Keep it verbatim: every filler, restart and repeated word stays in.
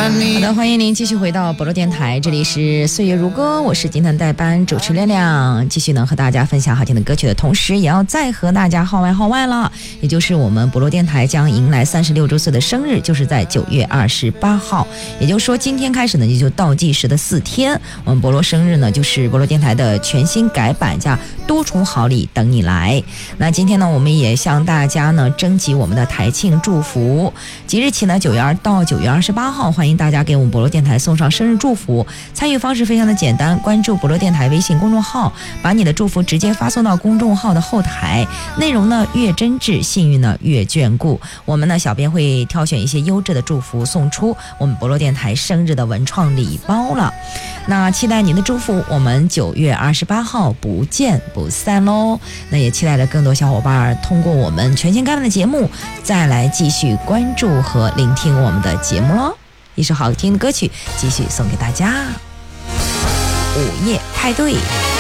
好的，欢迎您继续回到博罗电台，这里是岁月如歌，我是金坛代班主持亮亮，继续能和大家分享好听的歌曲的同时，也要再和大家号外号外了，也就是我们博罗电台将迎来三十六周岁的生日，就是在九月二十八号，也就是说今天开始呢，也就倒计时的四天，我们博罗生日呢，就是博罗电台的全新改版加多重好礼等你来。那今天呢，我们也向大家呢征集我们的台庆祝福，即日起呢，九月二到九月二十八号，欢迎大家给我们博罗电台送上生日祝福。参与方式非常的简单，关注博罗电台微信公众号，把你的祝福直接发送到公众号的后台，内容呢越真挚，幸运呢越眷顾。我们呢小编会挑选一些优质的祝福，送出我们博罗电台生日的文创礼包了。那期待您的祝福，我们九月二十八号不见不散喽。那也期待着更多小伙伴通过我们全新改版的节目，再来继续关注和聆听我们的节目喽。一首好听的歌曲继续送给大家，午夜派对。